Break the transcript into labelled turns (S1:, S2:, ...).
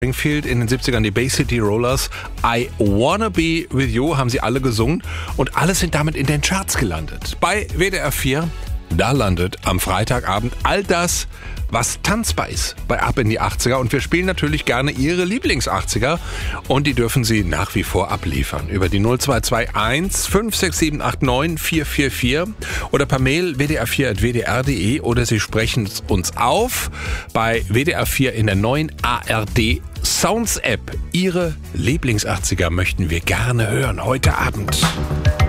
S1: Springfield in den 70ern, die Bay City Rollers. I Wanna Be With You haben sie alle gesungen und alle sind damit in den Charts gelandet. Bei WDR 4, da landet am Freitagabend all das, was tanzbar ist bei Ab in die 80er. Und wir spielen natürlich gerne Ihre Lieblings-80er und die dürfen Sie nach wie vor abliefern. Über die 0221 56789 444 oder per Mail wdr4@wdr.de oder Sie sprechen uns auf bei WDR 4 in der neuen ARD Sounds App. Ihre Lieblings-80er möchten wir gerne hören heute Abend.